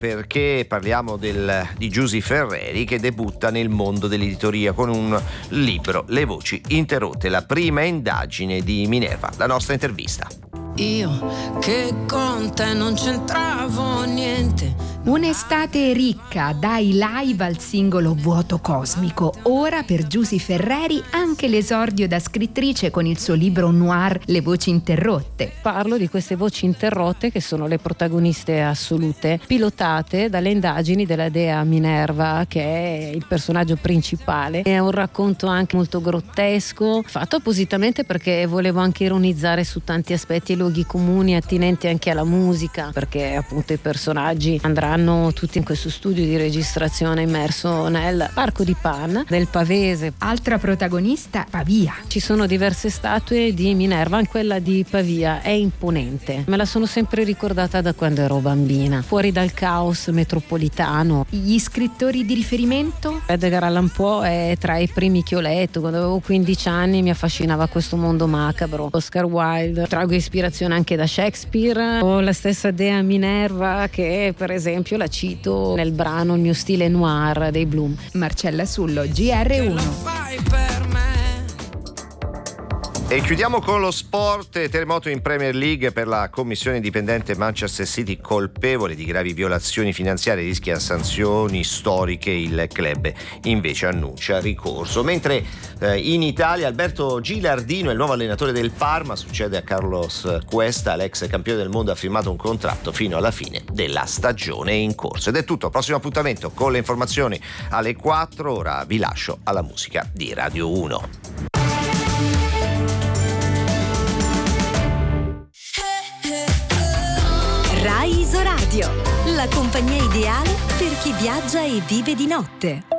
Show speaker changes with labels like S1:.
S1: perché parliamo di Giusy Ferreri, che debutta nel mondo dell'editoria con un libro, Le voci interrotte, la prima indagine di Minerva. La nostra intervista.
S2: Io che con te non c'entravo niente.
S3: Un'estate ricca, dai live al singolo Vuoto Cosmico. Ora per Giusy Ferreri anche l'esordio da scrittrice con il suo libro noir Le voci interrotte.
S4: Parlo di queste voci interrotte che sono le protagoniste assolute, pilotate dalle indagini della dea Minerva, che è il personaggio principale. È un racconto anche molto grottesco, fatto appositamente perché volevo anche ironizzare su tanti aspetti e luoghi comuni attinenti anche alla musica, perché appunto i personaggi andranno tutti in questo studio di registrazione immerso nel parco di Pan del Pavese.
S3: Altra protagonista, Pavia.
S4: Ci sono diverse statue di Minerva, quella di Pavia è imponente, me la sono sempre ricordata da quando ero bambina, fuori dal caos metropolitano.
S3: Gli scrittori di riferimento?
S4: Edgar Allan Poe è tra i primi che ho letto. Quando avevo 15 anni mi affascinava questo mondo macabro. Oscar Wilde, trago ispirazione anche da Shakespeare, o la stessa dea Minerva, che per esempio la cito nel brano Il mio stile noir dei Bloom.
S3: Marcella Sullo, GR1.
S1: E chiudiamo con lo sport. Terremoto in Premier League per la commissione indipendente. Manchester City colpevole di gravi violazioni finanziarie, rischia sanzioni storiche. Il club invece annuncia ricorso. Mentre in Italia Alberto Gilardino è il nuovo allenatore del Parma, succede a Carlos Cuesta, l'ex campione del mondo, ha firmato un contratto fino alla fine della stagione in corso. Ed è tutto, prossimo appuntamento con le informazioni alle 4. Ora vi lascio alla musica di Radio 1.
S5: Rai Isoradio, la compagnia ideale per chi viaggia e vive di notte.